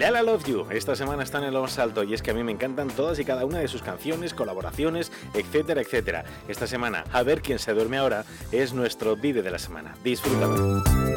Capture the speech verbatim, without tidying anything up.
Ella Love You, esta semana están en lo más alto y es que a mí me encantan todas y cada una de sus canciones, colaboraciones, etcétera, etcétera. Esta semana, a ver quién se duerme ahora, es nuestro vídeo de la semana. Disfrútalo.